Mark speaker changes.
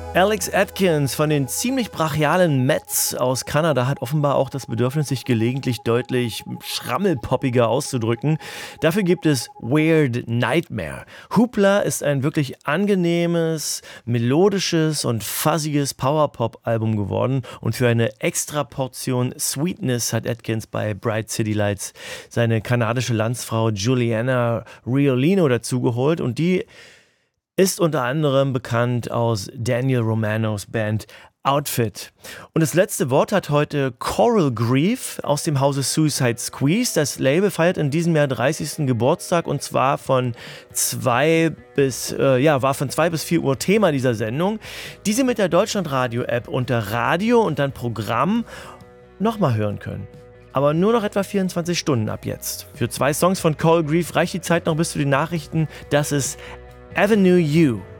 Speaker 1: Alex Atkins von den ziemlich brachialen Mets aus Kanada hat offenbar auch das Bedürfnis, sich gelegentlich deutlich schrammelpoppiger auszudrücken. Dafür gibt es Weird Nightmare. Hoopla ist ein wirklich angenehmes, melodisches und fuzziges Powerpop-Album geworden und für eine extra Portion Sweetness hat Atkins bei Bright City Lights seine kanadische Landsfrau Juliana Riolino dazugeholt und die ist unter anderem bekannt aus Daniel Romanos Band Outfit. Und das letzte Wort hat heute Coral Grief aus dem Hause Suicide Squeeze. Das Label feiert in diesem Jahr 30. Geburtstag und zwar von 2 bis 4 Uhr Thema dieser Sendung, die Sie mit der Deutschlandradio-App unter Radio und dann Programm nochmal hören können. Aber nur noch etwa 24 Stunden ab jetzt. Für 2 Songs von Coral Grief reicht die Zeit noch bis zu den Nachrichten. Das ist Avenue U.